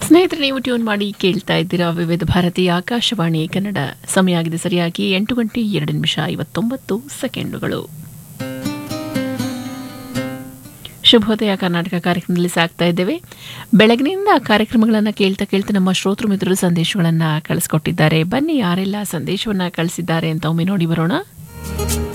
ಸ್ನೇಹಿತರೆ, ನೀವು ಟ್ಯೂನ್ ಮಾಡಿ ಕೇಳ್ತಾ ಇದ್ದೀರಾ ವಿವಿಧ ಭಾರತಿ ಆಕಾಶವಾಣಿ ಕನ್ನಡ. ಸಮಯ ಆಗಿದೆ ಸರಿಯಾಗಿ 8:02:29. ಶುಭೋದಯ ಕರ್ನಾಟಕ ಕಾರ್ಯಕ್ರಮದಲ್ಲಿ ಸಾಗ್ತಾ ಇದ್ದೇವೆ. ಬೆಳಗಿನಿಂದ ಕಾರ್ಯಕ್ರಮಗಳನ್ನು ಕೇಳ್ತಾ ನಮ್ಮ ಶ್ರೋತೃ ಮಿತ್ರರು ಸಂದೇಶಗಳನ್ನು ಕಳಿಸ್ಕೊಟ್ಟಿದ್ದಾರೆ. ಬನ್ನಿ ಯಾರೆಲ್ಲ ಸಂದೇಶವನ್ನು ಕಳಿಸಿದ್ದಾರೆ ಅಂತ ಒಮ್ಮೆ ನೋಡಿ ಬರೋಣ.